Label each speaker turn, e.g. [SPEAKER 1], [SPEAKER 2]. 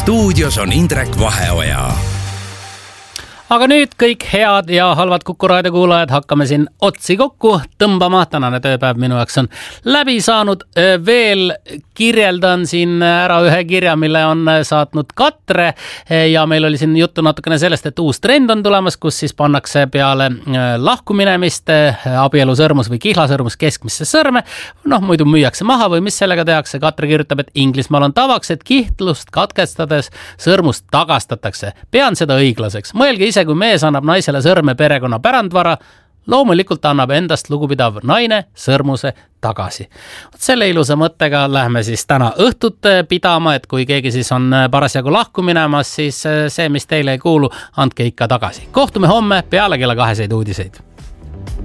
[SPEAKER 1] stuudios on Indrek Vaheoja.
[SPEAKER 2] Aga nüüd kõik head ja halvad Kuku raadio kuulajad, hakkame siin otsi kokku tõmbama. Tänane tööpäev minu jaoks on läbi saanud. Veel kirjeldan siin ära ühe kirja, mille on saatnud Katre ja meil oli siin juttu natukene sellest, et uus trend on tulemas, kus siis pannakse peale lahkuminemist abielusõrmus või kihlasõrmus keskmisse sõrme. Muidu müüakse maha või mis sellega tehakse. Katre kirjutab, et Inglismaal on tavaks, et kihlust katkestades sõrmust tagastatakse. Pean seda õiglaseks. Mõelge ise, kui mees annab naisele sõrme perekonna pärandvara, loomulikult annab endast lugupidav naine sõrmuse tagasi. Selle ilusa mõttega lähme siis täna õhtut pidama, et kui keegi siis on parasjagu lahku minemas, siis see, mis teile ei kuulu, andke ikka tagasi. Kohtume homme peale kella 2 uudiseid.